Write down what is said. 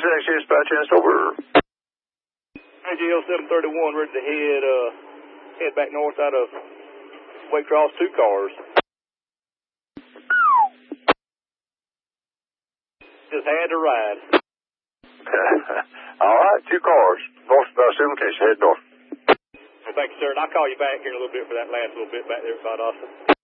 Next dispatch, over. AGL 731, ready to head back north out of Waycross, 2 cars. Just had to ride. All right, 2 cars. North, Silvercase, head north. Well, thank you, sir. And I'll call you back here in a little bit for that last little bit back there at Valdosta.